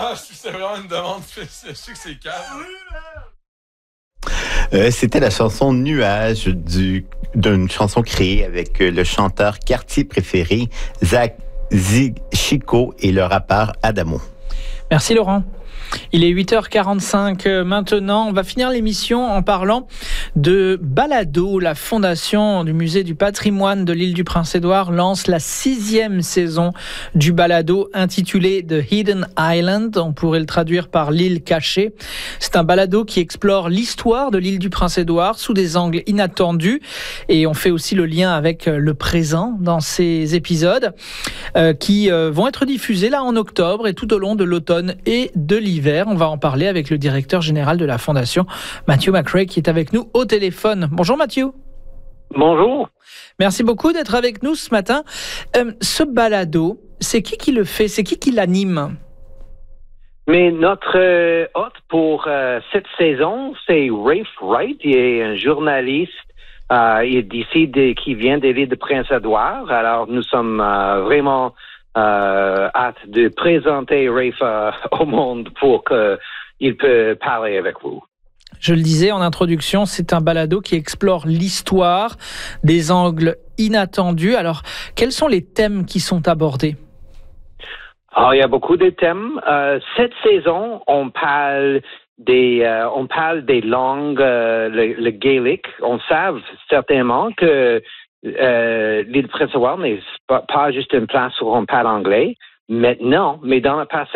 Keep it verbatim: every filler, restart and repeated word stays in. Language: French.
Ah, c'est vraiment une demande. Je sais que c'est calme. Euh, c'était la chanson Nuage du, d'une chanson créée avec le chanteur quartier préféré, Zach Chico et le rappeur Adamo. Merci Laurent. Il est huit heures quarante-cinq maintenant. On va finir l'émission en parlant de Balado. La fondation du musée du patrimoine de l'île du Prince-Édouard lance la sixième saison du Balado intitulé The Hidden Island. On pourrait le traduire par l'île cachée. C'est un balado qui explore l'histoire de l'île du Prince-Édouard sous des angles inattendus. Et on fait aussi le lien avec le présent dans ces épisodes euh, qui euh, vont être diffusés là en octobre et tout au long de l'automne et de l'hiver. On va en parler avec le directeur général de la Fondation, Matthew McRae, qui est avec nous au téléphone. Bonjour Matthew. Bonjour. Merci beaucoup d'être avec nous ce matin. Euh, ce balado, c'est qui qui le fait? C'est qui qui l'anime? Mais notre euh, hôte pour euh, cette saison, c'est Rafe Wright. Il est un journaliste euh, il est d'ici, de, qui vient de l'île de Prince-Édouard. Alors, nous sommes euh, vraiment Euh, hâte de présenter Rafe euh, au monde pour qu'il peut parler avec vous. Je le disais en introduction, c'est un balado qui explore l'histoire des angles inattendus. Alors, quels sont les thèmes qui sont abordés? Alors, il y a beaucoup de thèmes. Euh, cette saison, on parle des, euh, on parle des langues, euh, le, le gaélique. On sait certainement que Euh, l'île de Prince-Édouard n'est pas, pas juste une place où on parle anglais maintenant, mais dans le passé,